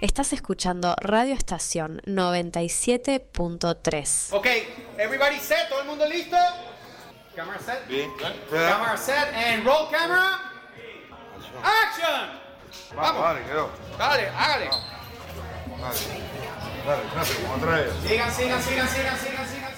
Estás escuchando Radio Estación 97.3. Ok, everybody set, todo el mundo listo. Camera set. Bien. Camera set and roll camera. Action. Vamos, dale, quedó. Dale, hágale. Dale, rápido, como otra vez. Sigan.